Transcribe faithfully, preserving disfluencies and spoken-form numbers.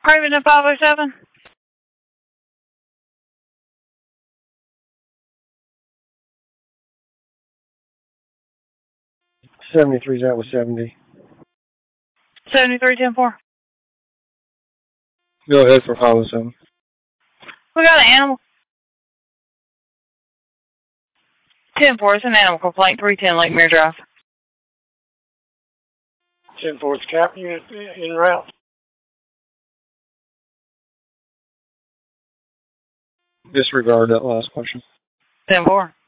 Craven at five oh seven. seventy-three's out with seventy. seventy-three ten four. Go ahead for five oh seven. We got an animal. ten four, it's an animal complaint, three ten Lake Mirror Drive. ten four, it's cap unit en route. Disregard that last question. ten four.